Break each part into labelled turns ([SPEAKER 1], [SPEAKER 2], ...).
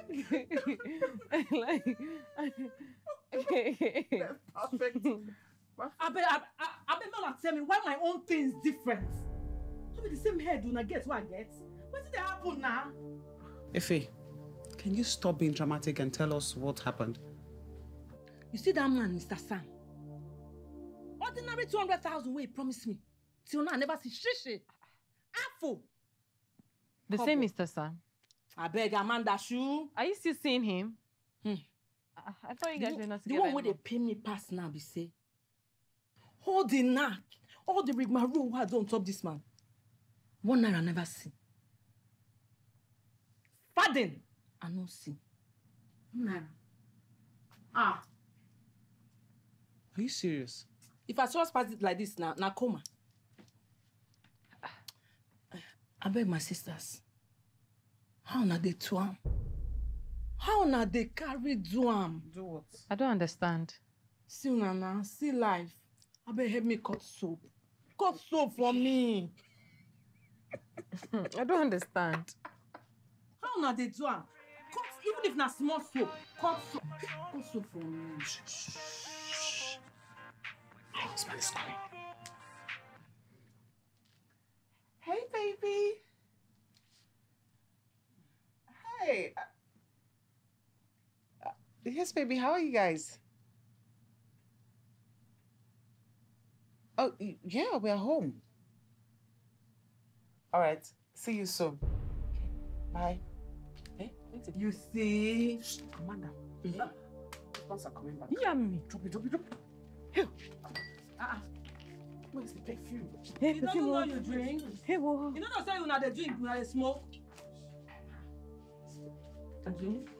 [SPEAKER 1] Perfect.
[SPEAKER 2] I bet not tell me why my own thing is different. No be the same head una get what I get. What did happen now?
[SPEAKER 1] Ife, can you stop being dramatic and tell us what happened?
[SPEAKER 2] You see that man, Mr. Sam? Ordinary 200,000 wey he promised me. Till now I never see shishi. Afo.
[SPEAKER 3] The same Mr. Sam.
[SPEAKER 2] I beg Amanda Shoe.
[SPEAKER 3] Are you still seeing him? I thought you guys were not together.
[SPEAKER 2] The one where they pay me pass now be say. All the knack, all the rigmarole wey I do on top this man. 1 naira never see. Faden, I no see. 1 naira.
[SPEAKER 1] Are you serious?
[SPEAKER 2] If I just pass it like this now, na coma. I beg my sisters. How na they do am? How na they carry do am?
[SPEAKER 1] Do what?
[SPEAKER 3] I don't understand.
[SPEAKER 2] See Nana, see life. I beg help me cut soap. Cut soap for me.
[SPEAKER 3] I don't understand.
[SPEAKER 2] How na they do am? Cut, even if na small soap, cut soap. Cut soap for me.
[SPEAKER 1] Shh. My husband is coming. Hey, baby. Hey. Yes, baby. How are you guys? Oh, yeah, we're home. All right. See you soon. Okay. Bye. Hey,
[SPEAKER 2] You see?
[SPEAKER 1] Shh, Amanda. Once are coming back.
[SPEAKER 2] Yummy.
[SPEAKER 1] Drop it. Where's the perfume?
[SPEAKER 3] Hey,
[SPEAKER 2] You don't know you drink.
[SPEAKER 3] Hey, whoa.
[SPEAKER 2] You don't say you not the drink, you not the smoke. And drink.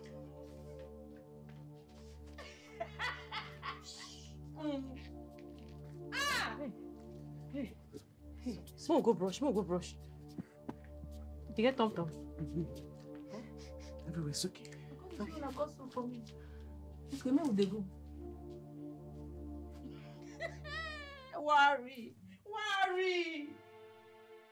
[SPEAKER 3] Hey. Smoke go brush. You get tom.
[SPEAKER 1] Everywhere's okay.
[SPEAKER 2] Okay, me they go. Worry.